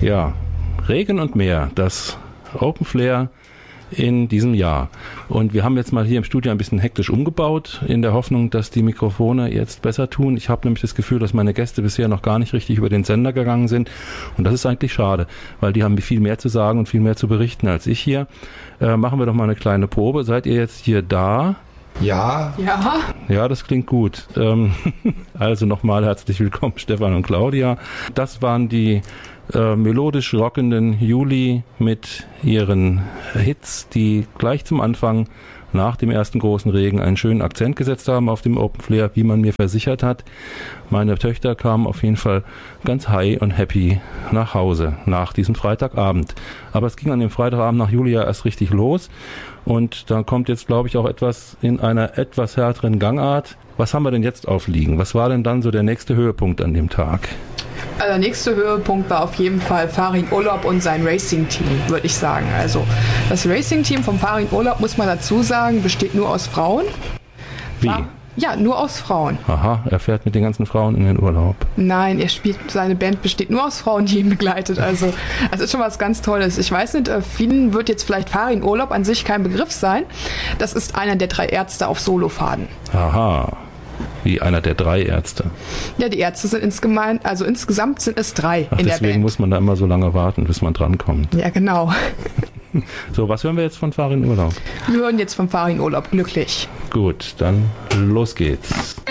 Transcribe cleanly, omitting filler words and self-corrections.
Ja, Regen und Meer, das Open Flair in diesem Jahr. Und wir haben jetzt mal hier im Studio ein bisschen hektisch umgebaut, in der Hoffnung, dass die Mikrofone jetzt besser tun. Ich habe nämlich das Gefühl, dass meine Gäste bisher noch gar nicht richtig über den Sender gegangen sind. Und das ist eigentlich schade, weil die haben viel mehr zu sagen und viel mehr zu berichten als ich hier. Machen wir doch mal eine kleine Probe. Seid ihr jetzt hier da? Ja. Ja. Ja, das klingt gut. Also nochmal herzlich willkommen, Stefan und Claudia. Das waren die melodisch rockenden Juli mit ihren Hits, die gleich zum Anfang nach dem ersten großen Regen einen schönen Akzent gesetzt haben auf dem Open Flair, wie man mir versichert hat. Meine Töchter kamen auf jeden Fall ganz high und happy nach Hause nach diesem Freitagabend. Aber es ging an dem Freitagabend nach Julia erst richtig los und dann kommt jetzt, glaube ich, auch etwas in einer etwas härteren Gangart. Was haben wir denn jetzt aufliegen? Was war denn dann so der nächste Höhepunkt an dem Tag? Der nächste Höhepunkt war auf jeden Fall Farin Urlaub und sein Racing-Team, würde ich sagen. Also das Racing-Team vom Farin Urlaub, muss man dazu sagen, besteht nur aus Frauen. Wie? Ja, nur aus Frauen. Aha, er fährt mit den ganzen Frauen in den Urlaub. Nein, seine Band besteht nur aus Frauen, die ihn begleitet. Also das ist schon was ganz Tolles. Ich weiß nicht, vielen wird jetzt vielleicht Farin Urlaub an sich kein Begriff sein. Das ist einer der 3 Ärzte auf Solofaden. Aha. Wie einer der 3 Ärzte. Ja, die Ärzte sind insgesamt sind es 3 in der Band. Deswegen muss man da immer so lange warten, bis man drankommt. Ja, genau. So, was hören wir jetzt von Farin Urlaub? Wir hören jetzt von Farin Urlaub, glücklich. Gut, dann los geht's.